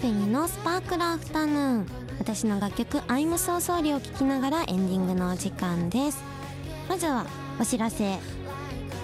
フェニのスパークルアフタヌーン。私の楽曲 I'm So Sorry を聴きながらエンディングのお時間です。まずはお知らせ。